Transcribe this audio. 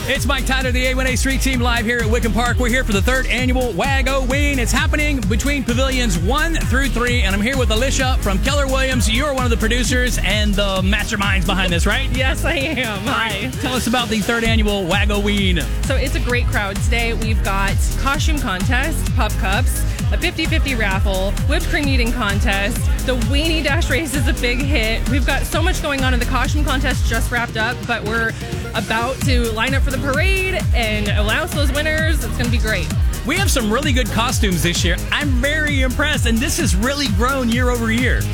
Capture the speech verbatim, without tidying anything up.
It's Mike Tyler, the A one A Street Team, live here at Wickham Park. We're here for the third annual Wag-O-Ween. It's happening between pavilions one through three, and I'm here with Alicia from Keller Williams. You're one of the producers and the masterminds behind this, right? Yes, I am. Hi. Tell us about the third annual Wag-O-Ween. So it's a great crowd today. We've got costume contest, pup cups, a fifty-fifty raffle, whipped cream eating contest. The Weenie Dash race is a big hit. We've got so much going on, and the costume contest just wrapped up, but we're about to line up for the parade and announce those winners. It's going to be great. We have some really good costumes this year. I'm very impressed, and this has really grown year over year.